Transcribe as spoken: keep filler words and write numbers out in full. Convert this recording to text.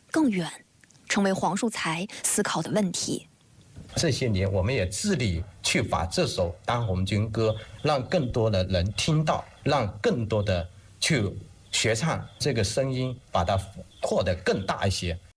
更远，成为黄树才思考的问题。 这些年，我们也致力去把这首《当红军歌》让更多的人听到，让更多的去学唱，这个声音把它扩得更大一些。